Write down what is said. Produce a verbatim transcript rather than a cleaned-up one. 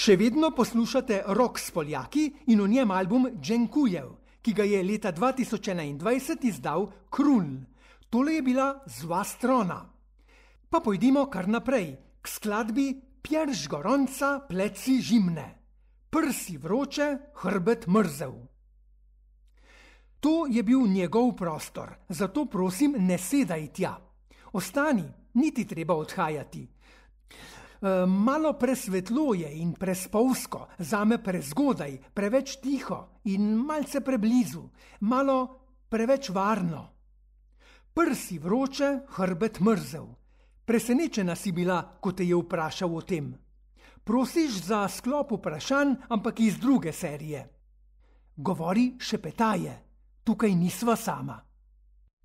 Še vedno poslušate Rock s Poljaki in v njem album Dženkujev, ki ga je leta dva tisoč enaindvajset izdal Krulj. Tole je bila Zva strona. Pa pojdimo kar naprej, k skladbi Pjerž goronca, pleci žimne. Prsi vroče, hrbet mrzel. To je bil njegov prostor, zato prosim, ne sedaj tja. Ostani, niti treba odhajati. E, malo presvetlo je in prespolsko, zame prezgodaj, preveč tiho in malce preblizu, malo preveč varno. Prsi vroče, hrbet mrzel. Presenečena si bila, ko te je vprašal o tem. Prosiš za sklop vprašanj, ampak iz druge serije. Govori šepetaje, tukaj nisva sama.